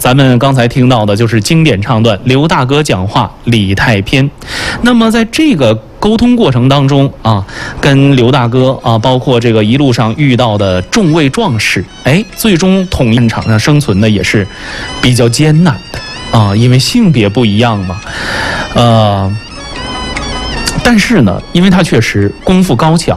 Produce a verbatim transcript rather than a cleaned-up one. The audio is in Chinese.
咱们刚才听到的就是经典唱段刘大哥讲话李太偏。那么在这个沟通过程当中啊，跟刘大哥啊，包括这个一路上遇到的众位壮士，哎，最终统一战场上生存的也是比较艰难的啊，因为性别不一样嘛，呃，但是呢，因为他确实功夫高强。